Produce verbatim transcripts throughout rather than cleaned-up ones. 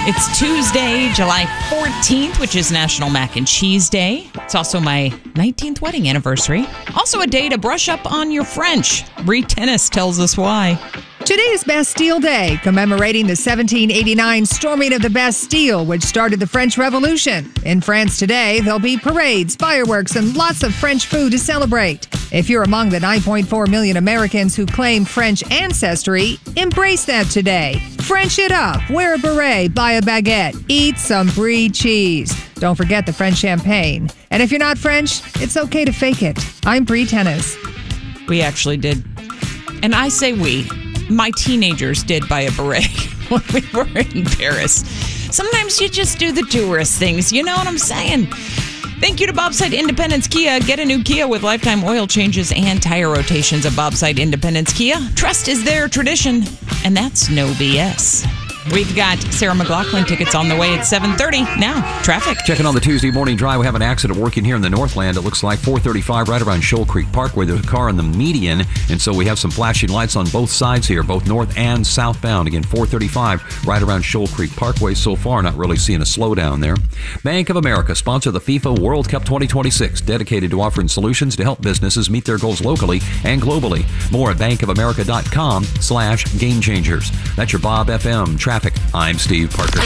It's Tuesday, July fourteenth, which is National Mac and Cheese Day. It's also my nineteenth wedding anniversary. Also a day to brush up on your French. Bree Tennis tells us why. Today is Bastille Day, commemorating the seventeen eighty-nine storming of the Bastille, which started the French Revolution. In France today, there'll be parades, fireworks, and lots of French food to celebrate. If you're among the nine point four million Americans who claim French ancestry, embrace that today. French it up, wear a beret, buy a baguette, eat some brie cheese. Don't forget the French champagne. And if you're not French, it's okay to fake it. I'm Bree Tennis. We actually did. And I say we. My teenagers did buy a beret when we were in Paris. Sometimes you just do the tourist things. You know what I'm saying? Thank you to Bobside Independence Kia. Get a new Kia with lifetime oil changes and tire rotations at Bobside Independence Kia. Trust is their tradition, and that's no B S. We've got Sarah McLaughlin tickets on the way at seven thirty. Now, traffic. Checking on the Tuesday morning drive, we have an accident working here in the Northland. It looks like four thirty-five right around Shoal Creek Parkway. There's a car in the median, and so we have some flashing lights on both sides here, both north and southbound. Again, four thirty-five right around Shoal Creek Parkway. So far, not really seeing a slowdown there. Bank of America sponsor the FIFA World Cup twenty twenty-six, dedicated to offering solutions to help businesses meet their goals locally and globally. More at bankofamerica.com slash game changers. That's your Bob F M traffic. I'm Steve Parker.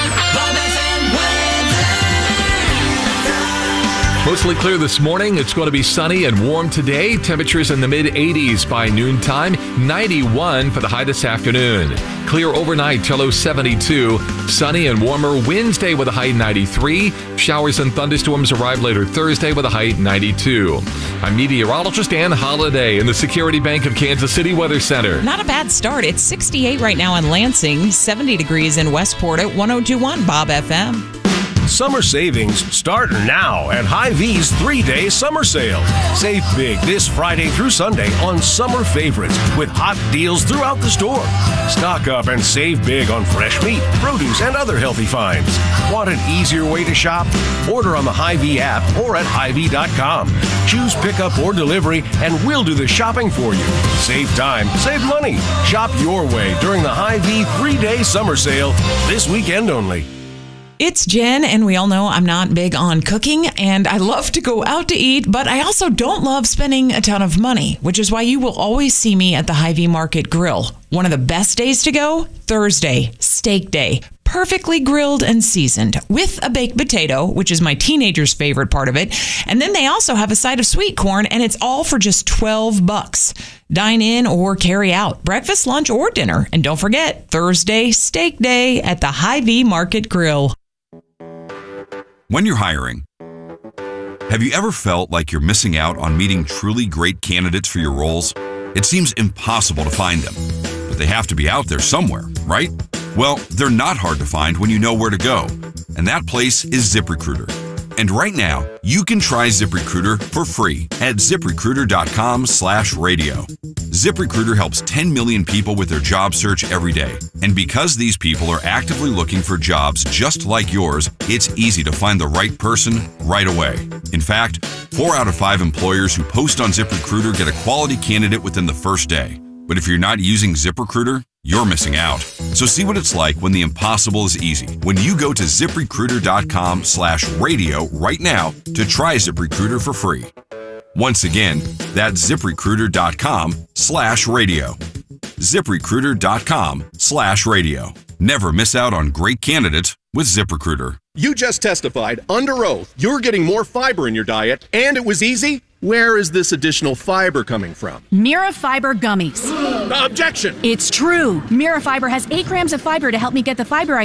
Mostly clear this morning. It's going to be sunny and warm today. Temperatures in the mid eighties by noontime. ninety-one for the high this afternoon. Clear overnight till low seventy-two. Sunny and warmer Wednesday with a high ninety-three. Showers and thunderstorms arrive later Thursday with a high ninety-two. I'm meteorologist Ann Holiday in the Security Bank of Kansas City Weather Center. Not a bad start. It's sixty-eight right now in Lansing, seventy degrees in Westport at one oh two point one Bob F M. Summer savings start now at Hy-Vee's three-day summer sale. Save big this Friday through Sunday on summer favorites with hot deals throughout the store. Stock up and save big on fresh meat, produce, and other healthy finds. Want an easier way to shop? Order on the Hy-Vee app or at Hy Vee dot com. Choose pickup or delivery, and we'll do the shopping for you. Save time, save money. Shop your way during the Hy-Vee three-day summer sale this weekend only. It's Jen, and we all know I'm not big on cooking, and I love to go out to eat, but I also don't love spending a ton of money, which is why you will always see me at the Hy-Vee Market Grill. One of the best days to go? Thursday, steak day. Perfectly grilled and seasoned with a baked potato, which is my teenager's favorite part of it. And then they also have a side of sweet corn, and it's all for just twelve bucks. Dine in or carry out, breakfast, lunch, or dinner. And don't forget, Thursday, steak day at the Hy-Vee Market Grill. When you're hiring, have you ever felt like you're missing out on meeting truly great candidates for your roles? It seems impossible to find them, but they have to be out there somewhere, right? Well, they're not hard to find when you know where to go, and that place is ZipRecruiter. And right now, you can try ZipRecruiter for free at ZipRecruiter.com slash radio. ZipRecruiter helps ten million people with their job search every day. And because these people are actively looking for jobs just like yours, it's easy to find the right person right away. In fact, four out of five employers who post on ZipRecruiter get a quality candidate within the first day. But if you're not using ZipRecruiter, you're missing out. So see what it's like when the impossible is easy. When you go to ZipRecruiter.com slash radio right now to try ZipRecruiter for free. Once again, that's ZipRecruiter.com slash radio. ZipRecruiter.com slash radio. Never miss out on great candidates with ZipRecruiter. You just testified under oath you're getting more fiber in your diet, and it was easy? Where is this additional fiber coming from? Mira Fiber Gummies. Objection! It's true. Mira Fiber has eight grams of fiber to help me get the fiber I